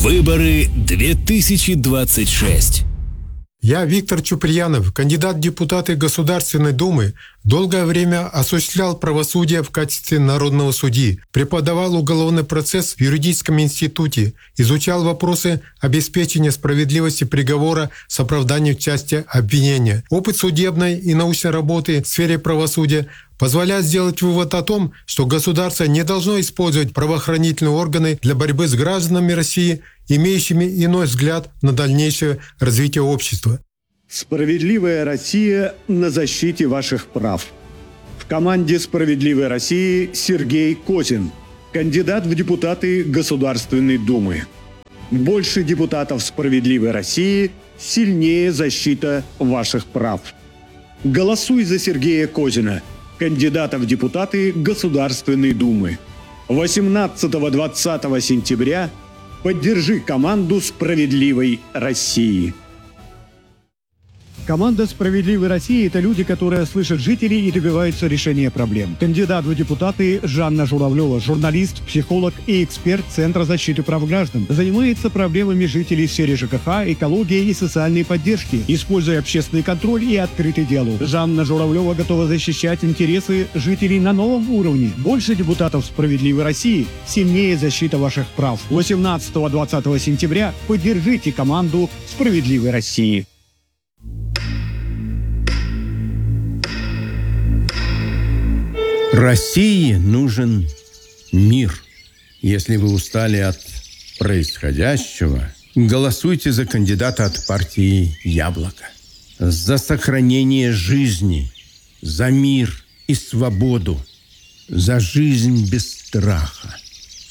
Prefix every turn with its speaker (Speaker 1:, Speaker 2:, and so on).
Speaker 1: Выборы 2026.
Speaker 2: Я Виктор Чуприянов, кандидат в депутаты Государственной Думы, долгое время осуществлял правосудие в качестве народного судьи, преподавал уголовный процесс в юридическом институте, изучал вопросы обеспечения справедливости приговора с оправданием в части обвинения. Опыт судебной и научной работы в сфере правосудия позволяет сделать вывод о том, что государство не должно использовать правоохранительные органы для борьбы с гражданами России, имеющими иной взгляд на дальнейшее развитие общества.
Speaker 3: Справедливая Россия на защите ваших прав. В команде «Справедливой России» Сергей Козин, кандидат в депутаты Государственной Думы. Больше депутатов «Справедливой России» – сильнее защита ваших прав. Голосуй за Сергея Козина, кандидата в депутаты Государственной Думы. 18-20 сентября поддержи команду «Справедливой России».
Speaker 4: Команда «Справедливой России» – это люди, которые слышат жителей и добиваются решения проблем. Кандидат в депутаты Жанна Журавлева, журналист, психолог и эксперт Центра защиты прав граждан. Занимается проблемами жителей в сфере ЖКХ, экологии и социальной поддержки, используя общественный контроль и открытый диалог. Жанна Журавлева готова защищать интересы жителей на новом уровне. Больше депутатов «Справедливой России» – сильнее защита ваших прав. 18-20 сентября поддержите команду «Справедливой России».
Speaker 5: России нужен мир. Если вы устали от происходящего, голосуйте за кандидата от партии «Яблоко». За сохранение жизни, за мир и свободу, за жизнь без страха.